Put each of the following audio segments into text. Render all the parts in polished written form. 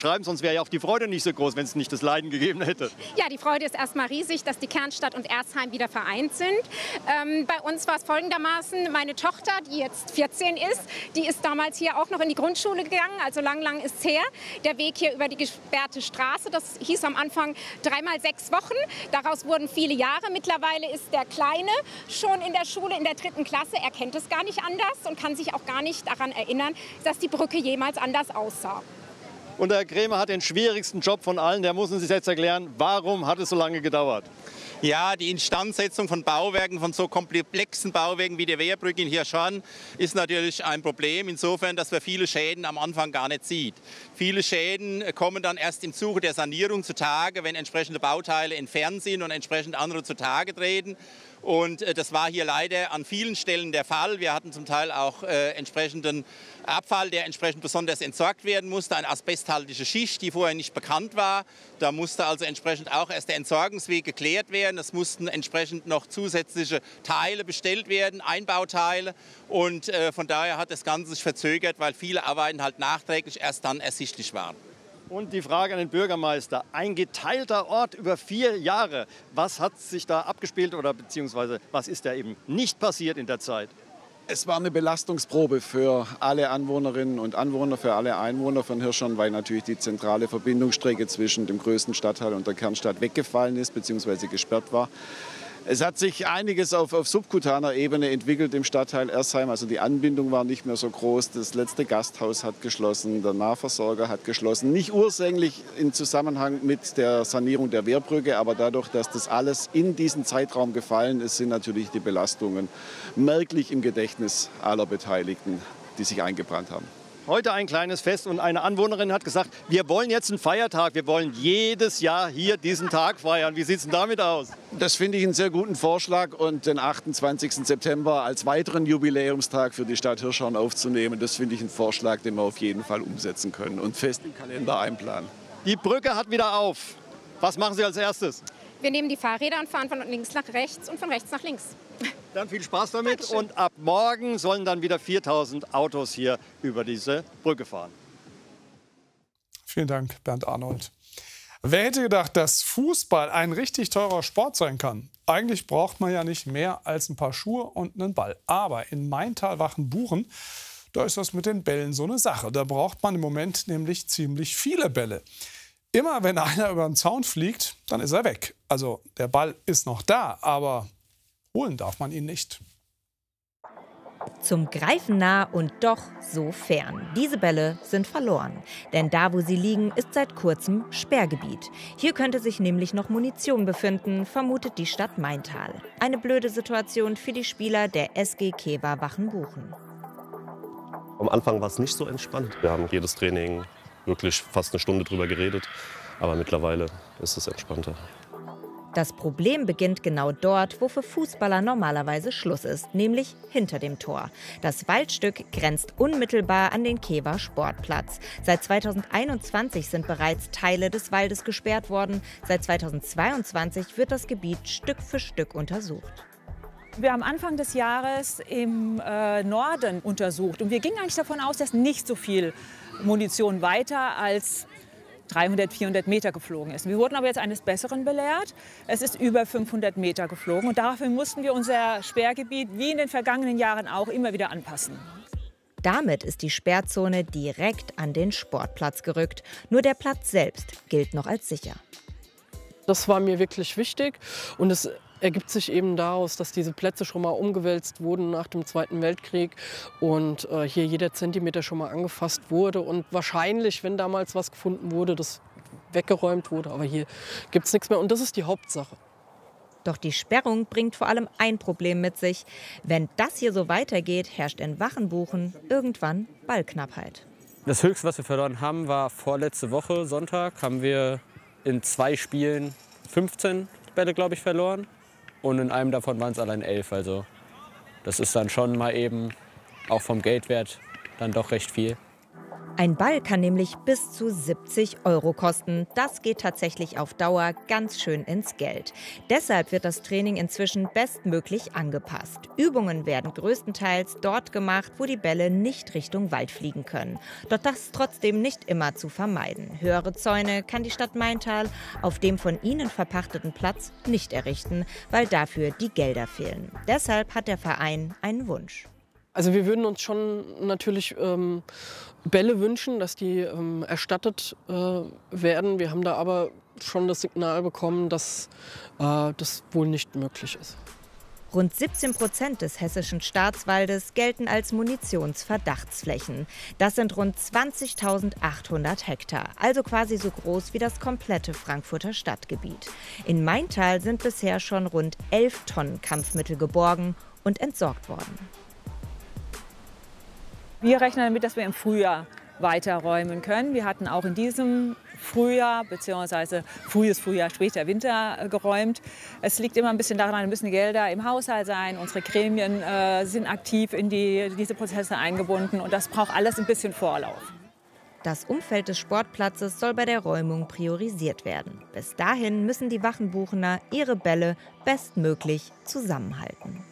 schreiben, sonst wäre ja auch die Freude nicht so groß, wenn es nicht das Leiden gegeben hätte. Ja, die Freude ist erstmal riesig, dass die Kernstadt und Erzheim wieder vereint sind. Bei uns war es folgendermaßen, meine Tochter, die jetzt 14 ist, die ist damals hier auch noch in die Grundschule gegangen, also lang ist es her. Der Weg hier über die gesperrte Straße, das hieß am Anfang 3 mal 6 Wochen. Daraus wurden viele Jahre. Mittlerweile ist der Kleine schon in der Schule, in der 3. Klasse. Er kennt es gar nicht anders und kann sich auch gar nicht daran erinnern, dass die Brücke jemals anders aussah. Und der Herr Krämer hat den schwierigsten Job von allen. Der muss uns jetzt erklären, warum hat es so lange gedauert? Ja, die Instandsetzung von Bauwerken, von so komplexen Bauwerken wie der Wehrbrücke in Hirschhorn ist natürlich ein Problem. Insofern, dass wir viele Schäden am Anfang gar nicht sieht. Viele Schäden kommen dann erst im Zuge der Sanierung zutage, wenn entsprechende Bauteile entfernt sind und entsprechend andere zutage treten. Und das war hier leider an vielen Stellen der Fall. Wir hatten zum Teil auch entsprechenden Abfall, der entsprechend besonders entsorgt werden musste. Eine asbesthaltige Schicht, die vorher nicht bekannt war. Da musste also entsprechend auch erst der Entsorgungsweg geklärt werden. Es mussten entsprechend noch zusätzliche Teile bestellt werden, Einbauteile. Und von daher hat das Ganze sich verzögert, weil viele Arbeiten halt nachträglich erst dann ersichtlich waren. Und die Frage an den Bürgermeister. Ein geteilter Ort über 4 Jahre. Was hat sich da abgespielt oder beziehungsweise was ist da eben nicht passiert in der Zeit? Es war eine Belastungsprobe für alle Anwohnerinnen und Anwohner, für alle Einwohner von Hirschhorn, weil natürlich die zentrale Verbindungsstrecke zwischen dem größten Stadtteil und der Kernstadt weggefallen ist bzw. gesperrt war. Es hat sich einiges auf subkutaner Ebene entwickelt im Stadtteil Erzheim. Also die Anbindung war nicht mehr so groß. Das letzte Gasthaus hat geschlossen, der Nahversorger hat geschlossen. Nicht ursächlich im Zusammenhang mit der Sanierung der Wehrbrücke, aber dadurch, dass das alles in diesen Zeitraum gefallen ist, sind natürlich die Belastungen merklich im Gedächtnis aller Beteiligten, die sich eingebrannt haben. Heute ein kleines Fest und eine Anwohnerin hat gesagt, wir wollen jetzt einen Feiertag, wir wollen jedes Jahr hier diesen Tag feiern. Wie sieht es denn damit aus? Das finde ich einen sehr guten Vorschlag und den 28. September als weiteren Jubiläumstag für die Stadt Hirschhorn aufzunehmen, das finde ich einen Vorschlag, den wir auf jeden Fall umsetzen können und fest im Kalender einplanen. Die Brücke hat wieder auf. Was machen Sie als erstes? Wir nehmen die Fahrräder und fahren von links nach rechts und von rechts nach links. Dann viel Spaß damit. Dankeschön. Und ab morgen sollen dann wieder 4000 Autos hier über diese Brücke fahren. Vielen Dank, Bernd Arnold. Wer hätte gedacht, dass Fußball ein richtig teurer Sport sein kann? Eigentlich braucht man ja nicht mehr als ein paar Schuhe und einen Ball. Aber in Maintal-Wachenbuchen, da ist das mit den Bällen so eine Sache. Da braucht man im Moment nämlich ziemlich viele Bälle. Immer wenn einer über den Zaun fliegt, dann ist er weg. Also der Ball ist noch da, aber holen darf man ihn nicht. Zum Greifen nah und doch so fern. Diese Bälle sind verloren. Denn da, wo sie liegen, ist seit kurzem Sperrgebiet. Hier könnte sich nämlich noch Munition befinden, vermutet die Stadt Maintal. Eine blöde Situation für die Spieler der SG Kewa Wachenbuchen. Am Anfang war es nicht so entspannt. Wir haben jedes Training wirklich fast eine Stunde drüber geredet. Aber mittlerweile ist es entspannter. Das Problem beginnt genau dort, wo für Fußballer normalerweise Schluss ist, nämlich hinter dem Tor. Das Waldstück grenzt unmittelbar an den Kewa Sportplatz. Seit 2021 sind bereits Teile des Waldes gesperrt worden. Seit 2022 wird das Gebiet Stück für Stück untersucht. Wir haben Anfang des Jahres im Norden untersucht und wir gingen eigentlich davon aus, dass nicht so viel Munition weiter als 300, 400 Meter geflogen ist. Wir wurden aber jetzt eines Besseren belehrt. Es ist über 500 Meter geflogen und dafür mussten wir unser Sperrgebiet, wie in den vergangenen Jahren auch, immer wieder anpassen. Damit ist die Sperrzone direkt an den Sportplatz gerückt. Nur der Platz selbst gilt noch als sicher. Das war mir wirklich wichtig und es ergibt sich eben daraus, dass diese Plätze schon mal umgewälzt wurden nach dem Zweiten Weltkrieg und hier jeder Zentimeter schon mal angefasst wurde und wahrscheinlich, wenn damals was gefunden wurde, das weggeräumt wurde. Aber hier gibt es nichts mehr und das ist die Hauptsache. Doch die Sperrung bringt vor allem ein Problem mit sich. Wenn das hier so weitergeht, herrscht in Wachenbuchen irgendwann Ballknappheit. Das Höchste, was wir verloren haben, war vorletzte Woche, Sonntag, haben wir in 2 Spielen 15 Bälle, glaube ich, verloren. Und in einem davon waren es allein 11. Also das ist dann schon mal eben auch vom Geldwert dann doch recht viel. Ein Ball kann nämlich bis zu 70 € kosten. Das geht tatsächlich auf Dauer ganz schön ins Geld. Deshalb wird das Training inzwischen bestmöglich angepasst. Übungen werden größtenteils dort gemacht, wo die Bälle nicht Richtung Wald fliegen können. Doch das ist trotzdem nicht immer zu vermeiden. Höhere Zäune kann die Stadt Maintal auf dem von ihnen verpachteten Platz nicht errichten, weil dafür die Gelder fehlen. Deshalb hat der Verein einen Wunsch. Also wir würden uns schon natürlich Bälle wünschen, dass die erstattet werden. Wir haben da aber schon das Signal bekommen, dass das wohl nicht möglich ist. Rund 17% des hessischen Staatswaldes gelten als Munitionsverdachtsflächen. Das sind rund 20.800 Hektar, also quasi so groß wie das komplette Frankfurter Stadtgebiet. In Maintal sind bisher schon rund 11 Tonnen Kampfmittel geborgen und entsorgt worden. Wir rechnen damit, dass wir im Frühjahr weiterräumen können. Wir hatten auch in diesem Frühjahr bzw. frühes Frühjahr, später Winter geräumt. Es liegt immer ein bisschen daran, da müssen Gelder im Haushalt sein. Unsere Gremien sind aktiv in diese Prozesse eingebunden und das braucht alles ein bisschen Vorlauf. Das Umfeld des Sportplatzes soll bei der Räumung priorisiert werden. Bis dahin müssen die Wachenbuchener ihre Bälle bestmöglich zusammenhalten.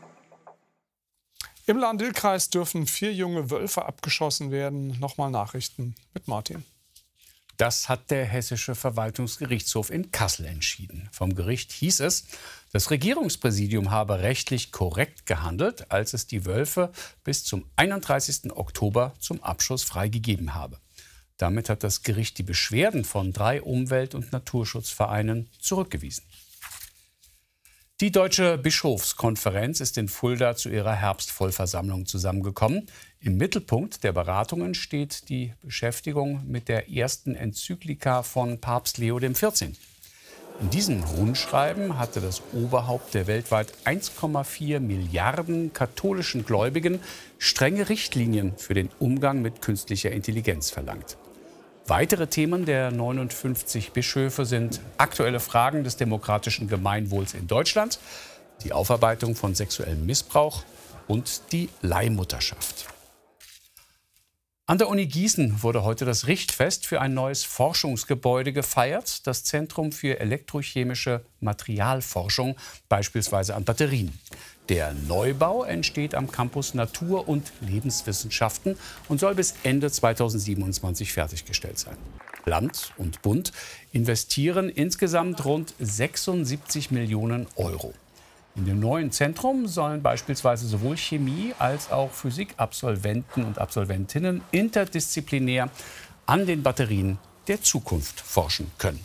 Im Lahn-Dill-Kreis dürfen 4 junge Wölfe abgeschossen werden. Nochmal Nachrichten mit Martin. Das hat der Hessische Verwaltungsgerichtshof in Kassel entschieden. Vom Gericht hieß es, das Regierungspräsidium habe rechtlich korrekt gehandelt, als es die Wölfe bis zum 31. Oktober zum Abschuss freigegeben habe. Damit hat das Gericht die Beschwerden von 3 Umwelt- und Naturschutzvereinen zurückgewiesen. Die Deutsche Bischofskonferenz ist in Fulda zu ihrer Herbstvollversammlung zusammengekommen. Im Mittelpunkt der Beratungen steht die Beschäftigung mit der ersten Enzyklika von Papst Leo XIV. In diesem Rundschreiben hatte das Oberhaupt der weltweit 1,4 Milliarden katholischen Gläubigen strenge Richtlinien für den Umgang mit künstlicher Intelligenz verlangt. Weitere Themen der 59 Bischöfe sind aktuelle Fragen des demokratischen Gemeinwohls in Deutschland, die Aufarbeitung von sexuellem Missbrauch und die Leihmutterschaft. An der Uni Gießen wurde heute das Richtfest für ein neues Forschungsgebäude gefeiert, das Zentrum für elektrochemische Materialforschung, beispielsweise an Batterien. Der Neubau entsteht am Campus Natur- und Lebenswissenschaften und soll bis Ende 2027 fertiggestellt sein. Land und Bund investieren insgesamt rund 76 Millionen €. In dem neuen Zentrum sollen beispielsweise sowohl Chemie- als auch Physikabsolventen und Absolventinnen interdisziplinär an den Batterien der Zukunft forschen können.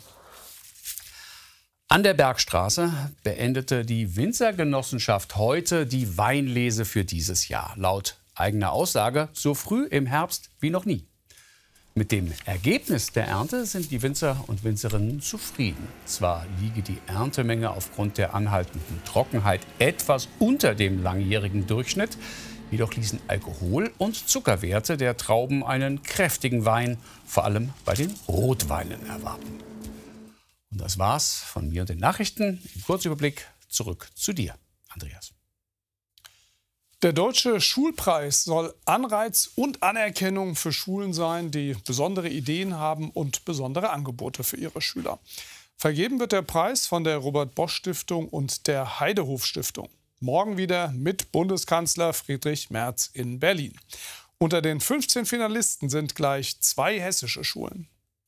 An der Bergstraße beendete die Winzergenossenschaft heute die Weinlese für dieses Jahr. Laut eigener Aussage so früh im Herbst wie noch nie. Mit dem Ergebnis der Ernte sind die Winzer und Winzerinnen zufrieden. Zwar liege die Erntemenge aufgrund der anhaltenden Trockenheit etwas unter dem langjährigen Durchschnitt, jedoch ließen Alkohol- und Zuckerwerte der Trauben einen kräftigen Wein, vor allem bei den Rotweinen, erwarten. Und das war's von mir und den Nachrichten. Im Kurzüberblick zurück zu dir, Andreas. Der Deutsche Schulpreis soll Anreiz und Anerkennung für Schulen sein, die besondere Ideen haben und besondere Angebote für ihre Schüler. Vergeben wird der Preis von der Robert-Bosch-Stiftung und der Heidehof-Stiftung. Morgen wieder mit Bundeskanzler Friedrich Merz in Berlin. Unter den 15 Finalisten sind gleich 2 hessische Schulen.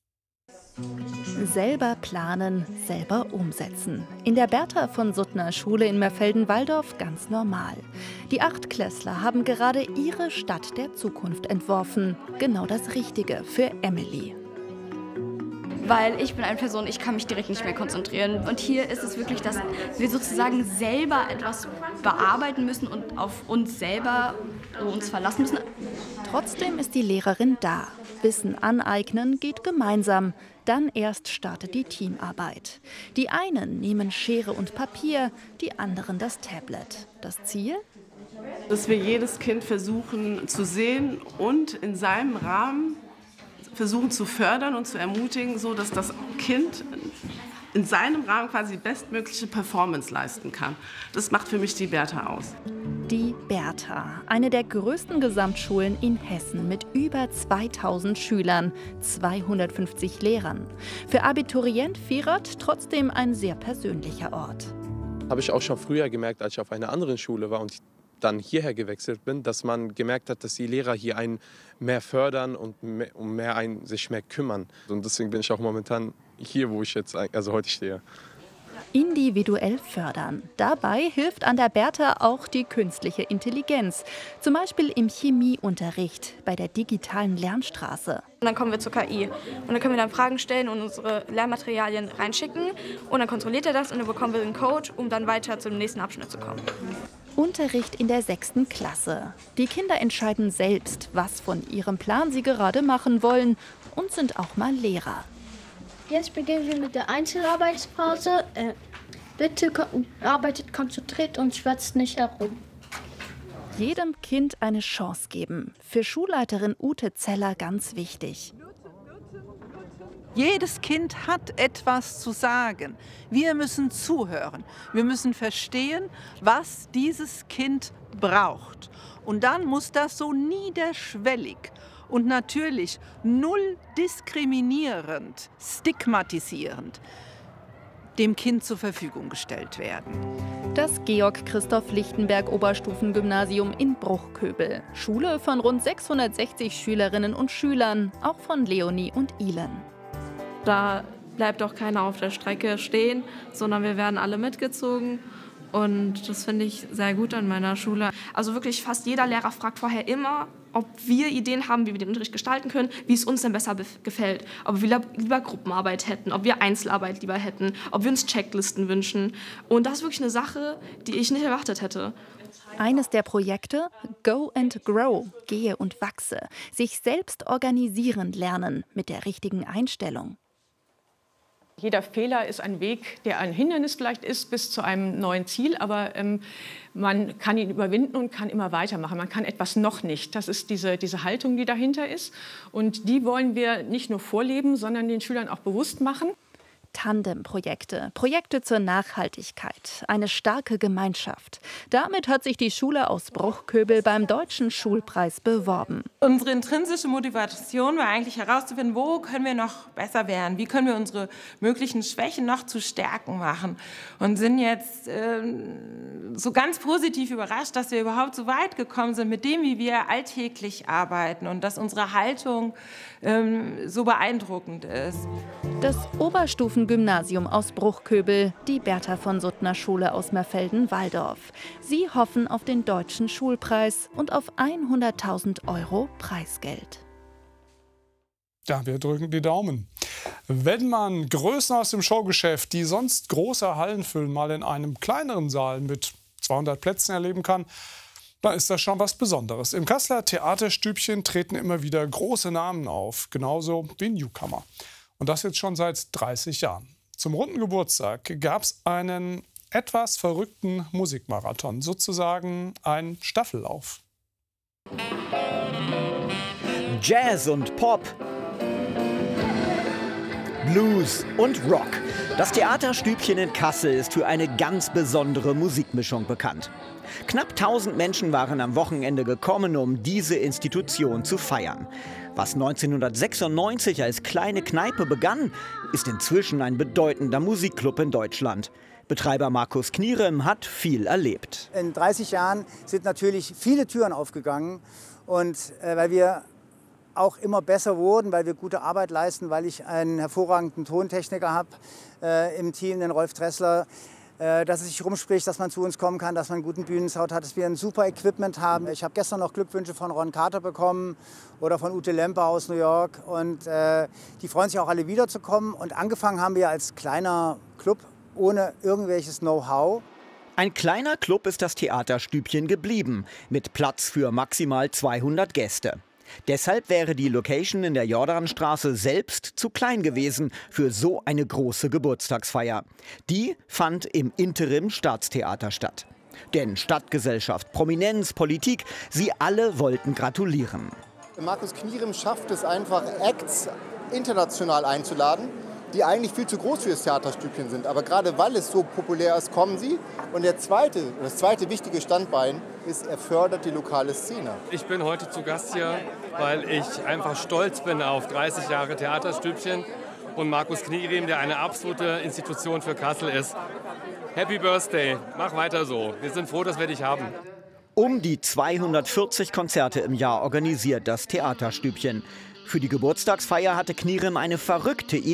Selber planen, selber umsetzen. In der Bertha von Suttner Schule in Merfelden-Walldorf ganz normal. Die 8-Klässler haben gerade ihre Stadt der Zukunft entworfen. Genau das Richtige für Emily. Weil ich bin eine Person, ich kann mich direkt nicht mehr konzentrieren. Und hier ist es wirklich, dass wir sozusagen selber etwas bearbeiten müssen und auf uns selber uns verlassen müssen. Trotzdem ist die Lehrerin da. Wissen aneignen geht gemeinsam. Dann erst startet die Teamarbeit. Die einen nehmen Schere und Papier, die anderen das Tablet. Das Ziel? Dass wir jedes Kind versuchen zu sehen und in seinem Rahmen versuchen zu fördern und zu ermutigen, so dass das Kind in seinem Rahmen quasi die bestmögliche Performance leisten kann. Das macht für mich die Bertha aus. Die Bertha, eine der größten Gesamtschulen in Hessen mit über 2000 Schülern, 250 Lehrern. Für Abiturient Virat trotzdem ein sehr persönlicher Ort. Habe ich auch schon früher gemerkt, als ich auf einer anderen Schule war und dann hierher gewechselt bin, dass man gemerkt hat, dass die Lehrer hier einen mehr fördern und sich mehr kümmern. Und deswegen bin ich auch momentan hier, wo ich jetzt heute stehe. Individuell fördern. Dabei hilft an der Bertha auch die künstliche Intelligenz. Zum Beispiel im Chemieunterricht bei der digitalen Lernstraße. Und dann kommen wir zur KI. Und dann können wir dann Fragen stellen und unsere Lernmaterialien reinschicken. Und dann kontrolliert er das und dann bekommen wir einen Code, um dann weiter zum nächsten Abschnitt zu kommen. Unterricht in der 6. Klasse. Die Kinder entscheiden selbst, was von ihrem Plan sie gerade machen wollen und sind auch mal Lehrer. Jetzt beginnen wir mit der Einzelarbeitspause. Bitte arbeitet konzentriert und schwätzt nicht herum. Jedem Kind eine Chance geben. Für Schulleiterin Ute Zeller ganz wichtig. Jedes Kind hat etwas zu sagen. Wir müssen zuhören. Wir müssen verstehen, was dieses Kind braucht. Und dann muss das so niederschwellig und natürlich null diskriminierend, stigmatisierend dem Kind zur Verfügung gestellt werden. Das Georg-Christoph-Lichtenberg-Oberstufengymnasium in Bruchköbel. Schule von rund 660 Schülerinnen und Schülern, auch von Leonie und Ilen. Da bleibt auch keiner auf der Strecke stehen, sondern wir werden alle mitgezogen. Und das finde ich sehr gut an meiner Schule. Also wirklich fast jeder Lehrer fragt vorher immer, ob wir Ideen haben, wie wir den Unterricht gestalten können, wie es uns denn besser gefällt. Ob wir lieber Gruppenarbeit hätten, ob wir Einzelarbeit lieber hätten, ob wir uns Checklisten wünschen. Und das ist wirklich eine Sache, die ich nicht erwartet hätte. Eines der Projekte, Go and Grow, gehe und wachse. Sich selbst organisieren lernen mit der richtigen Einstellung. Jeder Fehler ist ein Weg, der ein Hindernis vielleicht ist bis zu einem neuen Ziel, aber man kann ihn überwinden und kann immer weitermachen. Man kann etwas noch nicht. Das ist diese Haltung, die dahinter ist. Und die wollen wir nicht nur vorleben, sondern den Schülern auch bewusst machen. Tandemprojekte, Projekte zur Nachhaltigkeit, eine starke Gemeinschaft. Damit hat sich die Schule aus Bruchköbel beim Deutschen Schulpreis beworben. Unsere intrinsische Motivation war eigentlich herauszufinden, wo können wir noch besser werden, wie können wir unsere möglichen Schwächen noch zu Stärken machen. Und sind jetzt so ganz positiv überrascht, dass wir überhaupt so weit gekommen sind mit dem, wie wir alltäglich arbeiten und dass unsere Haltung so beeindruckend ist. Das Oberstufengymnasium aus Bruchköbel, die Bertha von Suttner Schule aus Merfelden-Walldorf. Sie hoffen auf den Deutschen Schulpreis und auf 100.000 € Preisgeld. Ja, wir drücken die Daumen. Wenn man Größen aus dem Showgeschäft, die sonst große Hallen füllen, mal in einem kleineren Saal mit 200 Plätzen erleben kann, da ist das schon was Besonderes. Im Kasseler Theaterstübchen treten immer wieder große Namen auf, genauso wie Newcomer. Und das jetzt schon seit 30 Jahren. Zum runden Geburtstag gab es einen etwas verrückten Musikmarathon, sozusagen ein Staffellauf. Jazz und Pop, Blues und Rock. Das Theaterstübchen in Kassel ist für eine ganz besondere Musikmischung bekannt. Knapp 1000 Menschen waren am Wochenende gekommen, um diese Institution zu feiern. Was 1996 als kleine Kneipe begann, ist inzwischen ein bedeutender Musikclub in Deutschland. Betreiber Markus Knierem hat viel erlebt. In 30 Jahren sind natürlich viele Türen aufgegangen. Und weil wir auch immer besser wurden, weil wir gute Arbeit leisten, weil ich einen hervorragenden Tontechniker habe im Team, den Rolf Dressler, dass es sich rumspricht, dass man zu uns kommen kann, dass man einen guten Bühnensound hat, dass wir ein super Equipment haben. Ich habe gestern noch Glückwünsche von Ron Carter bekommen oder von Ute Lemper aus New York. Und die freuen sich auch alle wiederzukommen. Und angefangen haben wir als kleiner Club ohne irgendwelches Know-how. Ein kleiner Club ist das Theaterstübchen geblieben, mit Platz für maximal 200 Gäste. Deshalb wäre die Location in der Jordanstraße selbst zu klein gewesen für so eine große Geburtstagsfeier. Die fand im Interim Staatstheater statt. Denn Stadtgesellschaft, Prominenz, Politik, sie alle wollten gratulieren. Markus Knierem schafft es einfach, Acts international einzuladen, die eigentlich viel zu groß für das Theaterstübchen sind. Aber gerade weil es so populär ist, kommen sie. Und das zweite wichtige Standbein ist, er fördert die lokale Szene. Ich bin heute zu Gast hier, weil ich einfach stolz bin auf 30 Jahre Theaterstübchen und Markus Knieriem, der eine absolute Institution für Kassel ist. Happy Birthday, mach weiter so. Wir sind froh, dass wir dich haben. Um die 240 Konzerte im Jahr organisiert das Theaterstübchen. Für die Geburtstagsfeier hatte Knieriem eine verrückte Idee.